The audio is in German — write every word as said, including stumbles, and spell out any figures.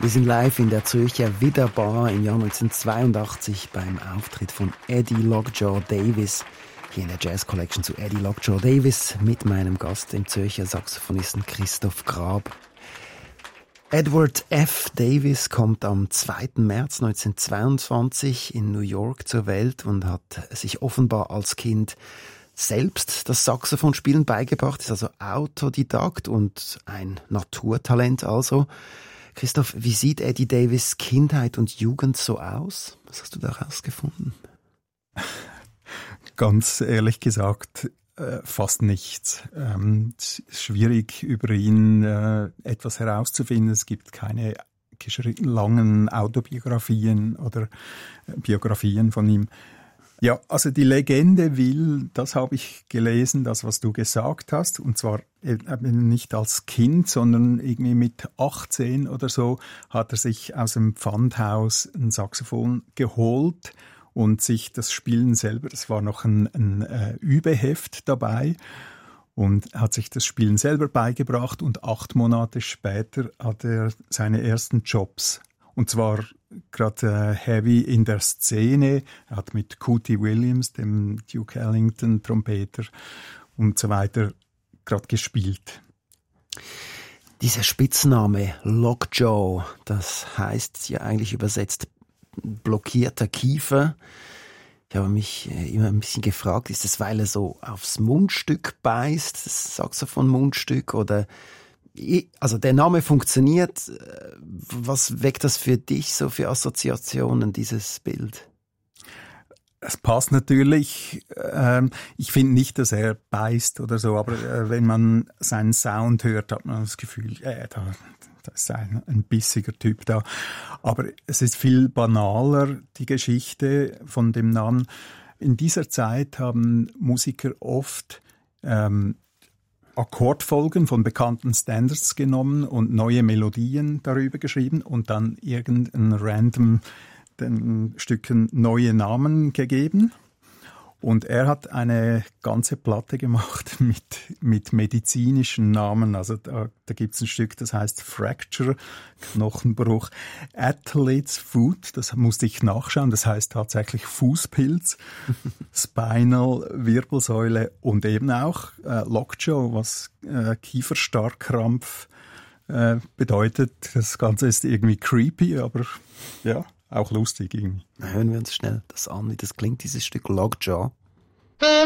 Wir sind live in der Zürcher Widder Bar im Jahr neunzehnhundertzweiundachtzig beim Auftritt von Eddie Lockjaw Davis. Hier in der Jazz Collection zu Eddie Lockjaw Davis mit meinem Gast, dem Zürcher Saxophonisten Christoph Grab. Edward F. Davis kommt am zweiten März neunzehnhundertzweiundzwanzig in New York zur Welt und hat sich offenbar als Kind selbst das Saxophonspielen beigebracht, ist also Autodidakt und ein Naturtalent also. Christoph, wie sieht Eddie Davis Kindheit und Jugend so aus? Was hast du da herausgefunden? Ganz ehrlich gesagt, äh, fast nichts. Ähm, es ist schwierig, über ihn äh, etwas herauszufinden. Es gibt keine langen Autobiografien oder äh, Biografien von ihm. Ja, also die Legende will, das habe ich gelesen, das, was du gesagt hast, und zwar eben nicht als Kind, sondern irgendwie mit achtzehn oder so hat er sich aus dem Pfandhaus ein Saxophon geholt und sich das Spielen selber, das war noch ein, ein äh, Übeheft dabei, und hat sich das Spielen selber beigebracht, und acht Monate später hat er seine ersten Jobs. Und zwar gerade äh, heavy in der Szene. Er hat mit Cootie Williams, dem Duke Ellington Trompeter und so weiter, gerade gespielt. Dieser Spitzname Lockjaw, das heißt ja eigentlich übersetzt blockierter Kiefer. Ich habe mich immer ein bisschen gefragt, ist das, weil er so aufs Mundstück beißt, das Saxophon-Mundstück, oder... Also der Name funktioniert. Was weckt das für dich so für Assoziationen, dieses Bild? Es passt natürlich. Ähm, ich finde nicht, dass er beißt oder so, aber äh, wenn man seinen Sound hört, hat man das Gefühl, äh, da, da ist ein, ein bissiger Typ da. Aber es ist viel banaler, die Geschichte von dem Namen. In dieser Zeit haben Musiker oft ähm, Akkordfolgen von bekannten Standards genommen und neue Melodien darüber geschrieben und dann irgendein random den Stücken neue Namen gegeben. Und er hat eine ganze Platte gemacht mit, mit medizinischen Namen. Also da, da gibt es ein Stück, das heißt Fracture, Knochenbruch. Athlete's Foot, das musste ich nachschauen, das heißt tatsächlich Fußpilz. Spinal, Wirbelsäule und eben auch äh, Lockjaw, was äh, Kieferstarrkrampf äh, bedeutet. Das Ganze ist irgendwie creepy, aber ja, auch lustig irgendwie. Hören wir uns schnell das an, wie das klingt, dieses Stück Lockjaw.